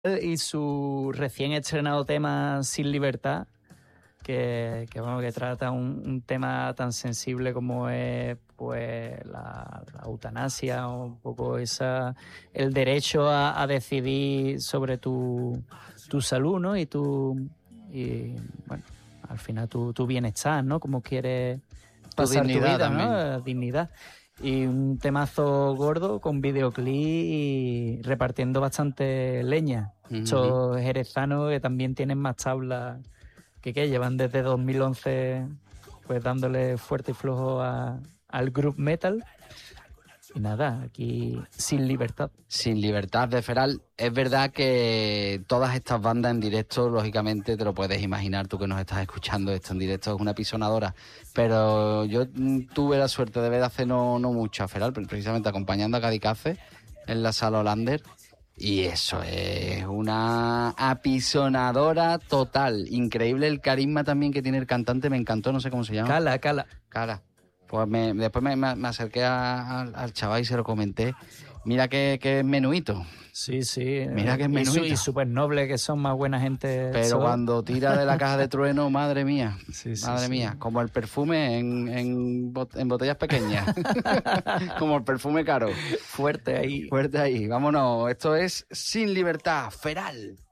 y su recién estrenado tema Sin Libertad, que trata un tema tan sensible como es pues la eutanasia, o un poco el derecho a decidir sobre tu salud, ¿no? Y bueno, al final tu bienestar, ¿no? Como quieres pasar tu vida, también, ¿no? Dignidad. Y un temazo gordo con videoclip y repartiendo bastante leña. Estos jerezanos que también tienen más tablas que llevan desde 2011 pues dándole fuerte y flojo al group metal. Y nada, aquí Sin Libertad. Sin Libertad de Feral. Es verdad que todas estas bandas en directo, lógicamente te lo puedes imaginar tú que nos estás escuchando esto en directo, es una pisonadora. Pero yo tuve la suerte de ver hace no mucho a Feral, precisamente acompañando a Cadicace en la sala Hollander. Y eso es una apisonadora total. Increíble el carisma también que tiene el cantante, me encantó, no sé cómo se llama. Cala. Pues después me acerqué al chaval y se lo comenté. Mira que menuito. Sí. Mira que menuito. Y súper noble, que son más buena gente. Pero cuando tira de la caja de trueno, madre mía. Sí, madre mía. Como el perfume en botellas pequeñas. Como el perfume caro. Fuerte ahí. Vámonos. Esto es Sin Libertad, Feral.